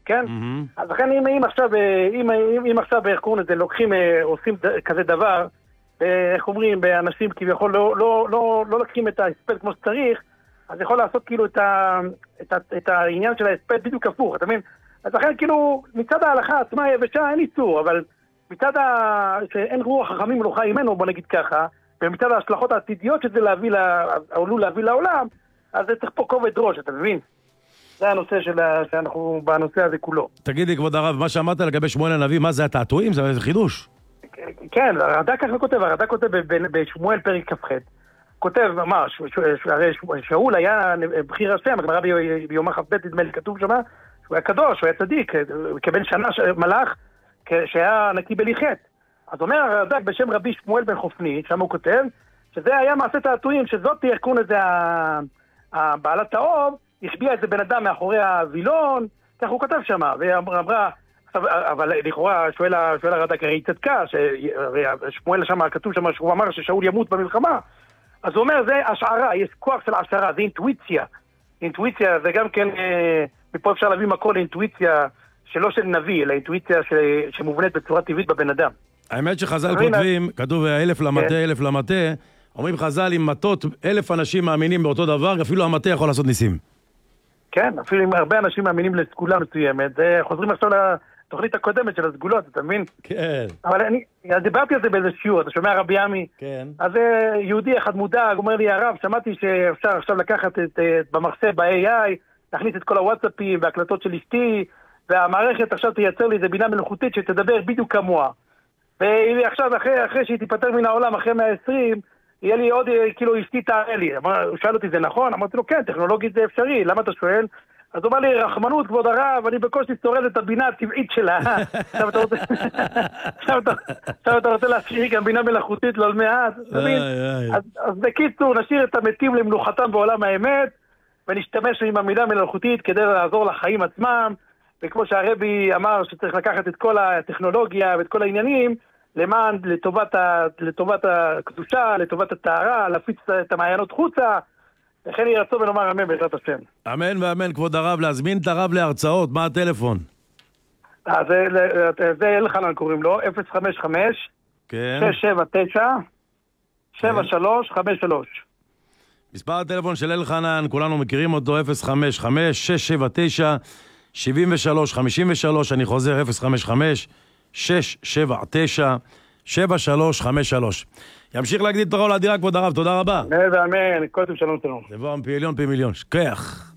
כן? אז לכן אם עכשיו בארגון הזה לוקחים, עושים כזה דבר, איך אומרים, באנשים כביכול לא לוקחים את ההספד כמו שצריך, אז יכול לעשות כאילו את העניין של ההספד בדיוק הפוך, אתה מבין? אז לכן כאילו מצד ההלכה עצמה יבשה אין איסור, אבל מצד שאין רוח חכמים מלוכה עימנו, בוא נגיד ככה, ומצד ההשלכות העתידיות שזה עלול להביא לעולם, אז זה צריך פה כובד ראש, אתה מבין? זה הנושא שאנחנו בנושא הזה כולו. תגיד לי, כבוד הרב, מה שאמרת לגבי שמואל הנביא, מה זה התעתועים? זה חידוש. כן, הרד"ק ככה כותב, הרד"ק כותב בשמואל פרק כ"ח. כותב, מה, הרי שאול היה בחיר השם, הגמרא ביומא כ"ב, נדמה לי, כתוב שם, שהוא היה קדוש, הוא היה צדיק, כבן שנה מלאך, שהיה נקי בלי חטא. אז אומר הרד"ק בשם רבי שמואל בן חופני, שם הוא כותב, שזה היה מעשה תעתועים, שזאת תיאקון איזה בעלת האוב, השביע איזה בן אדם מאחורי הווילון, כך הוא כותב שם, ואמרה, אבל לכאורה שואל הרד"ק, הרי היא צדקה, שמואל שם, כתוב שם שהוא אמר ששאול ימות במלחמה, אז הוא אומר, זה השערה, יש כוח של השערה, זה אינטואיציה. אינטואיציה זה גם כן, מפה אפשר להביא מקור לאינטואיציה שלא של נביא, אלא אינטואיציה שמובנית בצורה טבעית בבן אדם. האמת שחז"ל כותבים, כתוב 1,000 למטה, 1,000 למטה, אומרים חז"ל עם מטות, 1,000 אנשים מאמינים באותו דבר, אפילו המטה יכול לעשות ניסים. כן, אפילו אם הרבה אנשים מאמינים לסגולה מסוימת, חוזרים עכשיו לתוכנית הקודמת של הסגולות, אתה מבין? כן. אבל אני דיברתי על זה באיזה שיעור, אתה שומע רבי עמי? כן. אז יהודי אחד מודאג, אומר לי, הרב, שמעתי שאפשר עכשיו לקחת במחשב, ב-AI, להכניס את כל הוואטסאפים והקלטות של אשתי, והמערכת עכשיו תייצר לי איזה בינה מלאכותית שתדבר בדיוק כמוה. ועכשיו, אחרי שהיא תיפטר מן העולם, אחרי 120, יהיה לי עוד, כאילו, אשתי תערה לי. הוא שאל אותי, זה נכון? אמרתי לו, כן, טכנולוגית זה אפשרי, למה אתה שואל? אז הוא אמר לי, רחמנות, כבוד הרב, אני בקושי שורד את הבינה הטבעית שלה. עכשיו אתה רוצה להשאיר גם בינה מלאכותית לא מעט. אז בקיצור, נשאיר את המתים למנוחתם בעולם האמת, ונשתמש עם המילה המלאכותית כדי לעזור לחיים עצמם, וכמו שהרבי אמר שצריך לקחת את כל הטכנולוגיה ואת כל העניינים, למען, לטובת הקדושה, לטובת הטהרה, להפיץ את המעיינות חוצה, לכן יהיה רצון ונאמר אמן בעזרת השם. אמן ואמן, כבוד הרב, להזמין את הרב להרצאות, מה הטלפון? זה אלחנן קוראים לו, 055 679 7353. מספר הטלפון של אלחנן, כולנו מכירים אותו, 055 679 7353, אני חוזר, 055 679 7353. ימשיך להגדיל תורה ולאדירה, כבוד הרב, תודה רבה. אמן, כל טוב שלום שלום. זה בוא פי עליון פי מיליון, שכח.